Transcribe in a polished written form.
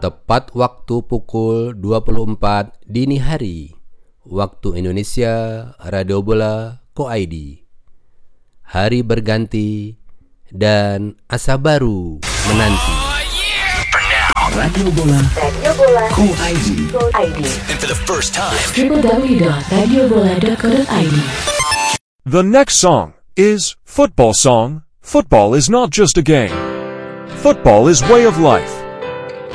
Tepat waktu pukul 24 dini hari, waktu Indonesia, Radio Bola Co.id. Hari berganti dan asa baru menanti. Radio Bola Co.id. And for the first time, www.radiobola.co.id. The next song is Football Song. Football is not just a game. Football is way of life.